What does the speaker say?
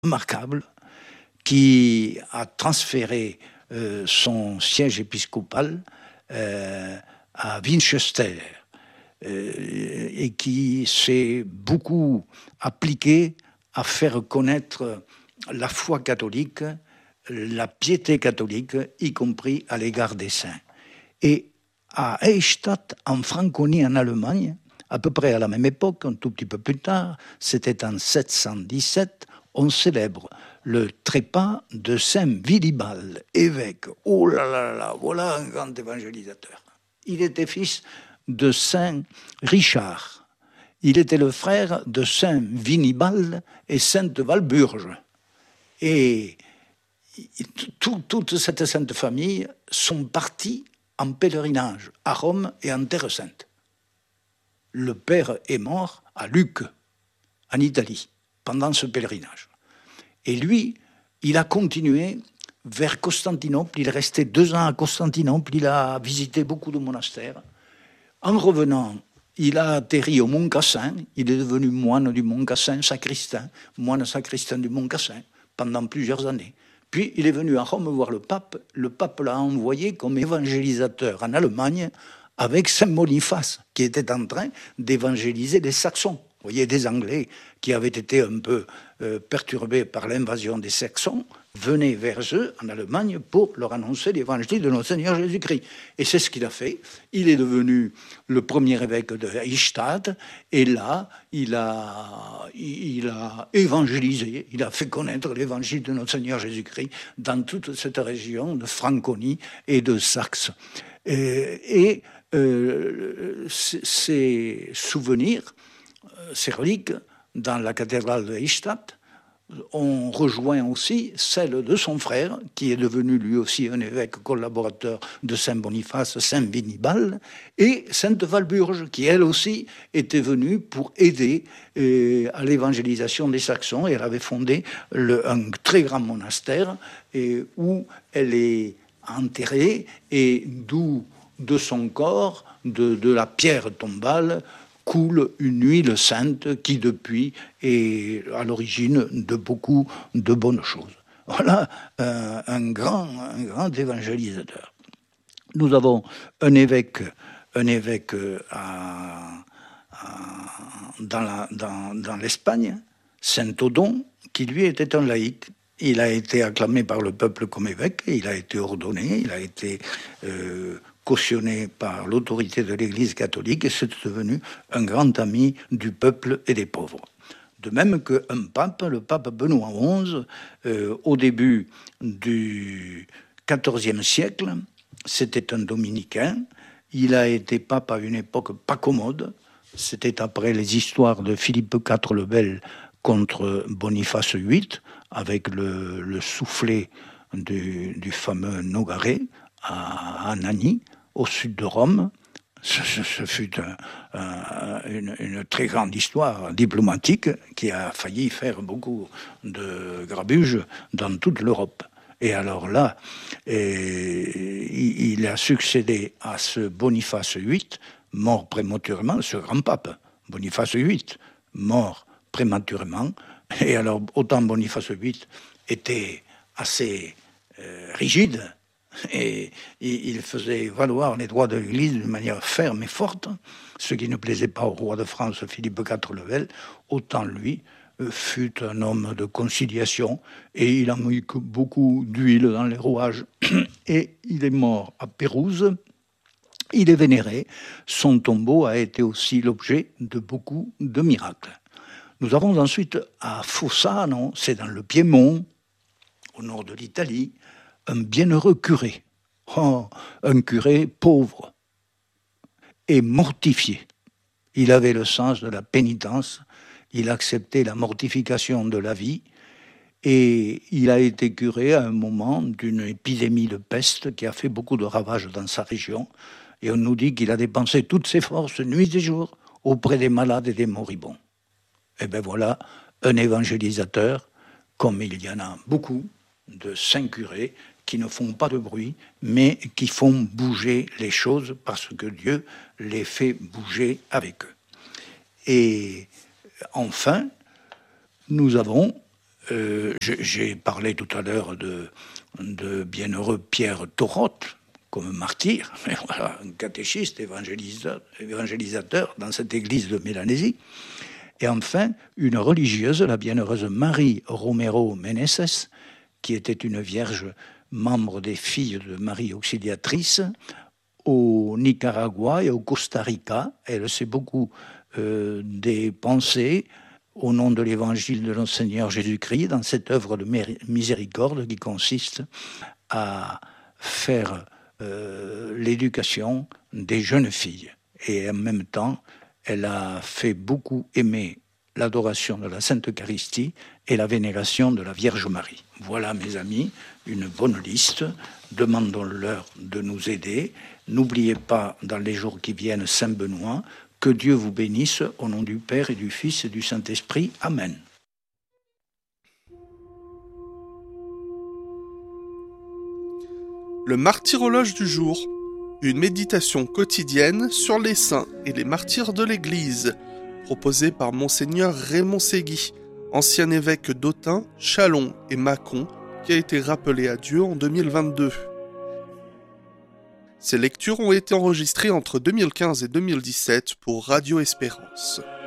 remarquable qui a transféré son siège épiscopal à Winchester et qui s'est beaucoup appliqué à faire connaître la foi catholique, la piété catholique, y compris à l'égard des saints. Et à Eichstätt, en Franconie, en Allemagne, à peu près à la même époque, un tout petit peu plus tard, c'était en 717, on célèbre le trépas de Saint Willibald, évêque. Oh là là là, voilà un grand évangélisateur. Il était fils de Saint Richard. Il était le frère de Saint Winibald et Sainte Walburge. Et toute cette sainte famille sont partis en pèlerinage à Rome et en Terre Sainte. Le père est mort à Lucque, en Italie, pendant ce pèlerinage. Et lui, il a continué vers Constantinople. Il est resté 2 ans à Constantinople. Il a visité beaucoup de monastères. En revenant, il a atterri au Mont Cassin. Il est devenu moine du Mont Cassin, sacristain, moine sacristain du Mont Cassin, pendant plusieurs années. Puis il est venu à Rome voir le pape. Le pape l'a envoyé comme évangélisateur en Allemagne avec Saint Boniface, qui était en train d'évangéliser les Saxons. Vous voyez, des Anglais qui avaient été un peu perturbés par l'invasion des Saxons venaient vers eux en Allemagne pour leur annoncer l'évangile de notre Seigneur Jésus-Christ. Et c'est ce qu'il a fait. Il est devenu le premier évêque de Eichstätt, et là, il a évangélisé, il a fait connaître l'évangile de notre Seigneur Jésus-Christ dans toute cette région de Franconie et de Saxe. Ces souvenirs, ces reliques, dans la cathédrale de Eichstätt, ont rejoint aussi celle de son frère, qui est devenu lui aussi un évêque collaborateur de Saint Boniface, Saint Winibald, et Sainte Walburge, qui elle aussi était venue pour aider à l'évangélisation des Saxons. Et elle avait fondé un très grand monastère où elle est enterrée, et d'où de son corps, de la pierre tombale, coule une huile sainte qui depuis est à l'origine de beaucoup de bonnes choses. Voilà un grand évangélisateur. Nous avons un évêque dans l'Espagne, Saint Odon, qui lui était un laïc. Il a été acclamé par le peuple comme évêque, il a été ordonné, il a été cautionné par l'autorité de l'Église catholique, et c'est devenu un grand ami du peuple et des pauvres. De même qu'un pape, le pape Benoît XI, au début du XIVe siècle, c'était un dominicain. Il a été pape à une époque pas commode. C'était après les histoires de Philippe IV le Bel contre Boniface VIII, avec le soufflet du fameux Nogaret à Nani, au sud de Rome. Ce fut une très grande histoire diplomatique qui a failli faire beaucoup de grabuge dans toute l'Europe. Et alors là, il a succédé à ce Boniface VIII, mort prématurément, ce grand pape, Boniface VIII, mort prématurément. Et alors, autant Boniface VIII était assez rigide, et il faisait valoir les droits de l'Église d'une manière ferme et forte, ce qui ne plaisait pas au roi de France Philippe IV le Bel, autant lui fut un homme de conciliation, et il a mis beaucoup d'huile dans les rouages, et il est mort à Pérouse. Il est vénéré, son tombeau a été aussi l'objet de beaucoup de miracles. Nous avons ensuite à Fossano, c'est dans le Piémont, au nord de l'Italie, un bienheureux curé, un curé pauvre et mortifié. Il avait le sens de la pénitence, il acceptait la mortification de la vie, et il a été curé à un moment d'une épidémie de peste qui a fait beaucoup de ravages dans sa région, et on nous dit qu'il a dépensé toutes ses forces, nuit et jour, auprès des malades et des moribonds. Et bien voilà, un évangélisateur, comme il y en a beaucoup, de saints curés, qui ne font pas de bruit, mais qui font bouger les choses parce que Dieu les fait bouger avec eux. Et enfin, nous avons J'ai parlé tout à l'heure de bienheureux Pierre Torotte, comme martyr, mais voilà, un catéchiste, évangélisateur dans cette église de Mélanésie. Et enfin, une religieuse, la bienheureuse Marie Romero Meneses, qui était une vierge membre des filles de Marie Auxiliatrice, au Nicaragua et au Costa Rica. Elle s'est beaucoup des pensées au nom de l'évangile de notre Seigneur Jésus-Christ dans cette œuvre de miséricorde qui consiste à faire l'éducation des jeunes filles. Et en même temps, elle a fait beaucoup aimer l'adoration de la Sainte Eucharistie et la vénération de la Vierge Marie. Voilà, mes amis, une bonne liste. Demandons-leur de nous aider. N'oubliez pas, dans les jours qui viennent, Saint Benoît. Que Dieu vous bénisse au nom du Père et du Fils et du Saint-Esprit. Amen. Le martyrologe du jour, une méditation quotidienne sur les saints et les martyrs de l'Église, proposée par Monseigneur Raymond Ségui, ancien évêque d'Autun, Châlons et Mâcon, qui a été rappelé à Dieu en 2022. Ces lectures ont été enregistrées entre 2015 et 2017 pour Radio Espérance.